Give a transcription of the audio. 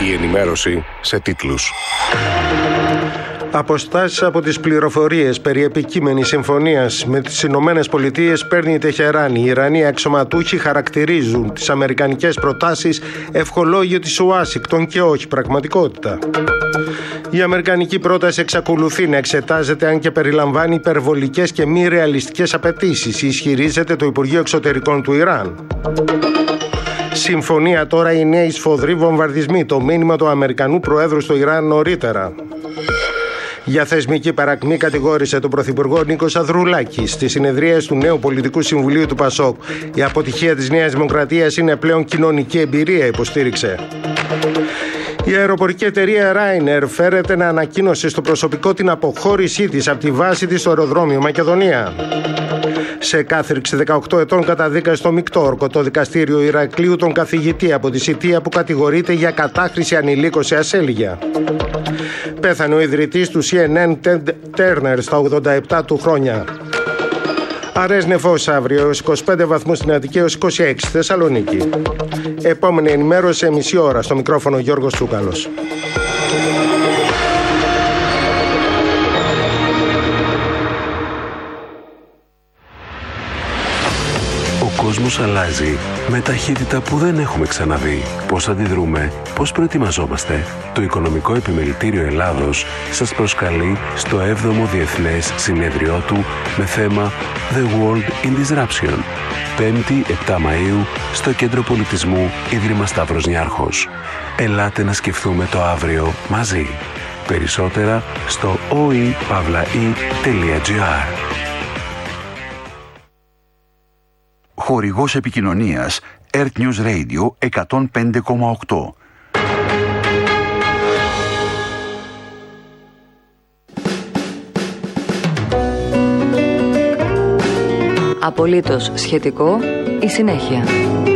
Η ενημέρωση σε τίτλους. Αποστάσεις από τις πληροφορίες περί επικείμενης συμφωνίας με τις Ηνωμένες Πολιτείες παίρνει η Τεχεράνη. Οι Ιρανοί αξιωματούχοι χαρακτηρίζουν τις αμερικανικές προτάσεις ευχολόγιο της Ουάσιγκτον και όχι πραγματικότητα. Η αμερικανική πρόταση εξακολουθεί να εξετάζεται, αν και περιλαμβάνει υπερβολικές και μη ρεαλιστικές απαιτήσεις, ισχυρίζεται το Υπουργείο Εξωτερικών του Ιράν. Συμφωνία τώρα οι νέοι σφοδροί βομβαρδισμοί, το μήνυμα του Αμερικανού Προέδρου στο Ιράν νωρίτερα. Για θεσμική παρακμή κατηγόρησε τον Πρωθυπουργό Νίκο Ανδρουλάκη στις συνεδρίες του νέου Πολιτικού Συμβουλίου του ΠΑΣΟΚ. Η αποτυχία της Νέας Δημοκρατίας είναι πλέον κοινωνική εμπειρία, υποστήριξε. Η αεροπορική εταιρεία Ryanair φέρεται να ανακοίνωσε στο προσωπικό την αποχώρησή της από τη βάση της στο αεροδρόμιο Μακεδονία. Σε κάθριξη 18 ετών καταδίκασε στο Μικτόρκο το δικαστήριο Ηρακλείου τον καθηγητή από τη Σιτία που κατηγορείται για κατάχρηση ανηλίκων σε ασέλγεια. Πέθανε ο ιδρυτής του CNN Ted Turner στα 87 του χρόνια. Αρές νεφός αύριο έως 25 βαθμούς στην Αττική, έως 26 στη Θεσσαλονίκη. Επόμενη ενημέρωση σε μισή ώρα. Στο μικρόφωνο Γιώργος Τσούκαλος. Ο κόσμος αλλάζει με ταχύτητα που δεν έχουμε ξαναδεί. Πώς αντιδρούμε, πώς προετοιμαζόμαστε. Το Οικονομικό Επιμελητήριο Ελλάδος σας προσκαλεί στο 7ο Διεθνές Συνέδριό του με θέμα The World in Disruption. 5η 7 Μαΐου στο Κέντρο Πολιτισμού Ίδρυμα Σταύρος Νιάρχος. Ελάτε να σκεφτούμε το αύριο μαζί. Περισσότερα στο oe-e.gr. Χορηγός επικοινωνίας Earth News Radio 105,8. Απολύτως σχετικό η συνέχεια.